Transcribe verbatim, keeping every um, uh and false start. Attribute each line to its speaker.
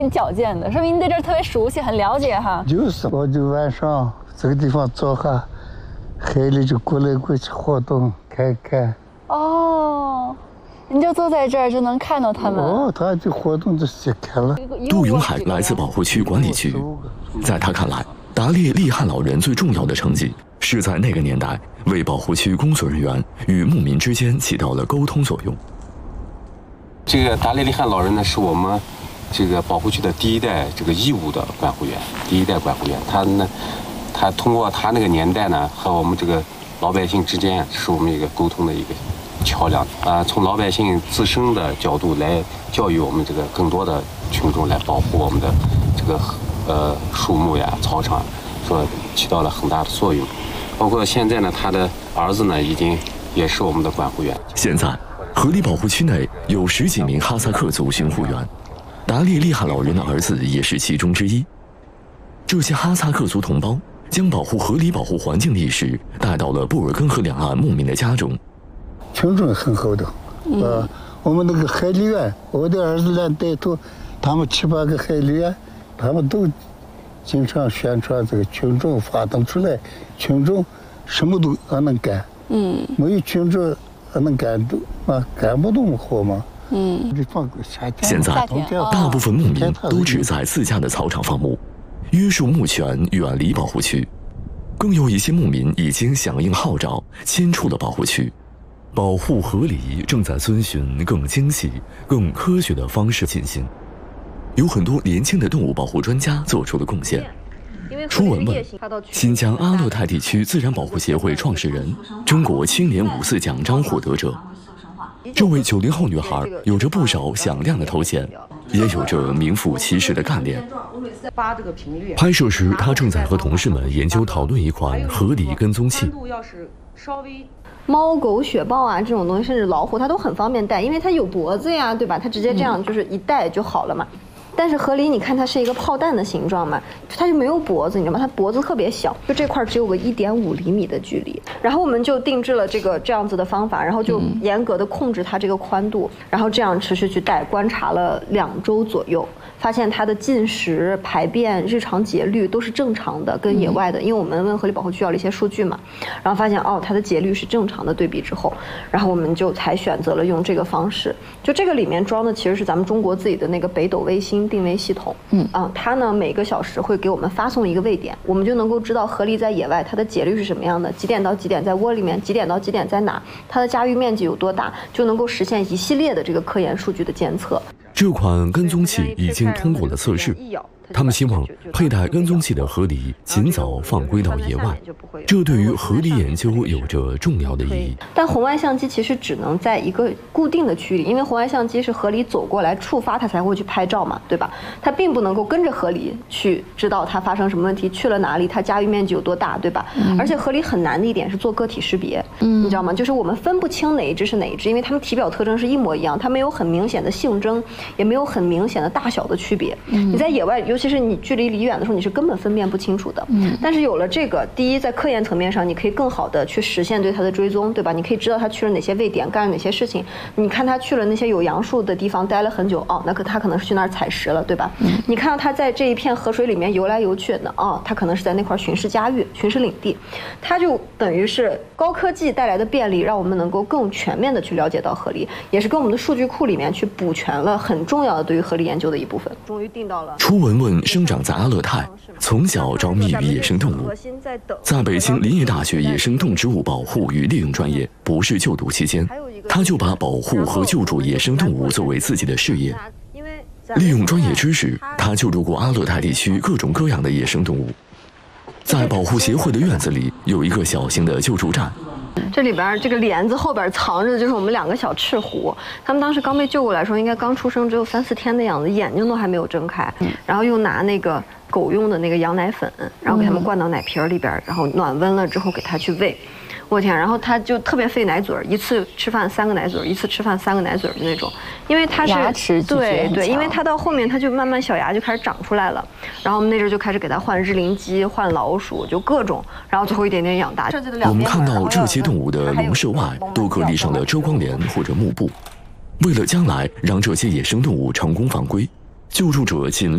Speaker 1: 挺矫健的，说明你对这儿特别熟悉，很了解哈。
Speaker 2: 就是，我就晚上这个地方坐下，海里就过来过去活动看看。
Speaker 1: 哦，你就坐在这儿就能看到他们。
Speaker 2: 哦，他就活动就去看了。
Speaker 3: 杜永海来自保护区管理局，在他看来，达利利汉老人最重要的成绩是在那个年代为保护区工作人员与牧民之间起到了沟通作用。
Speaker 4: 这个达利利汉老人呢，是我们这个保护区的第一代这个义务的管护员，第一代管护员。他呢，他通过他那个年代呢，和我们这个老百姓之间是我们一个沟通的一个桥梁啊。从老百姓自身的角度来教育我们这个更多的群众，来保护我们的这个呃树木呀、草场，说起到了很大的作用。包括现在呢，他的儿子呢，已经也是我们的管护员。
Speaker 3: 现在，河狸保护区内有十几名哈萨克族巡护员。达利利汉老人的儿子也是其中之一。这些哈萨克族同胞将保护河狸、保护环境的意识带到了布尔根河两岸牧民的家中。
Speaker 2: 群众很好的，嗯、呃，我们那个海狸员，我的儿子俩带头，他们七八个海狸员，他们都经常宣传这个群众发动出来，群众什么都能干，嗯，没有群众能干都啊干不动活嘛。嗯，
Speaker 3: 现在大部分牧民都只在自家的草场放牧，约束牧权，远离保护区。更有一些牧民已经响应号召，迁出了保护区。保护河狸正在遵循更精细、更科学的方式进行。有很多年轻的动物保护专家做出了贡献。初文问，新疆阿勒泰地区自然保护协会创始人、中国青年五四奖章获得者。这位九零后女孩有着不少响亮的头衔，也有着名副其实的干练。拍摄时，她正在和同事们研究讨论一款河狸跟踪器。
Speaker 5: 猫狗雪豹啊，这种东西，甚至老虎，它都很方便带，因为它有脖子呀，对吧？它直接这样就是一带就好了嘛。但是河狸，你看它是一个炮弹的形状嘛，它就没有脖子，你知道吗？它脖子特别小，就这块只有个一点五厘米的距离。然后我们就定制了这个这样子的方法，然后就严格的控制它这个宽度，然后这样持续去带，观察了两周左右，发现它的进食、排便、日常节律都是正常的，跟野外的，因为我们问河狸保护区要了一些数据嘛，然后发现哦，它的节律是正常的。对比之后，然后我们就才选择了用这个方式。就这个里面装的其实是咱们中国自己的那个北斗卫星定位系统，嗯啊，它呢每个小时会给我们发送一个位点，我们就能够知道河狸在野外它的节律是什么样的，几点到几点在窝里面，几点到几点在哪，它的家域面积有多大，就能够实现一系列的这个科研数据的监测。
Speaker 3: 这款跟踪器已经通过了测试，他们希望佩戴跟踪器的河狸尽早放归到野外，这对于河狸研究有着重要的意义。
Speaker 5: 但红外相机其实只能在一个固定的区域里，因为红外相机是河狸走过来触发它才会去拍照嘛，对吧？它并不能够跟着河狸去知道它发生什么问题，去了哪里，它家域面积有多大，对吧？嗯、而且河狸很难的一点是做个体识别，嗯，你知道吗？就是我们分不清哪一只是哪一只，因为它们体表特征是一模一样，它没有很明显的性征，也没有很明显的大小的区别。嗯、你在野外，尤其是你距离离远的时候，你是根本分辨不清楚的。嗯，但是有了这个，第一，在科研层面上，你可以更好的去实现对它的追踪，对吧？你可以知道它去了哪些位点，干了哪些事情。你看它去了那些有杨树的地方待了很久，哦，那可它可能是去那儿采食了，对吧？嗯，你看到它在这一片河水里面游来游去的，哦，它可能是在那块巡视家域、巡视领地。它就等于是高科技带来的便利，让我们能够更全面的去了解到河狸，也是跟我们的数据库里面去补全了很重要的对于河狸研究的一部分。终于定到了。
Speaker 3: 初文文生长在阿勒泰，从小着迷于野生动物，在北京林业大学野生动植物保护与利用专业博士就读期间，他就把保护和救助野生动物作为自己的事业。利用专业知识，他救助过阿勒泰地区各种各样的野生动物。在保护协会的院子里有一个小型的救助站。
Speaker 5: 这里边这个帘子后边藏着的就是我们两个小赤狐，他们当时刚被救过来的时候，应该刚出生，只有三四天的样子，眼睛都还没有睁开，然后又拿那个狗用的那个羊奶粉，然后给他们灌到奶瓶里边，然后暖温了之后给它去喂。我天，然后他就特别费奶嘴儿，一次吃饭三个奶嘴儿，一次吃饭三个奶嘴儿的那种，因为他是
Speaker 1: 牙齿
Speaker 5: 对对，因为他到后面他就慢慢小牙就开始长出来了，然后我们那阵就开始给他换日灵鸡、换老鼠，就各种，然后最后一点点养大。
Speaker 3: 我们看到这些动物的笼舍外都隔离上了遮光帘或者幕布，为了将来让这些野生动物成功返归，救助者尽力。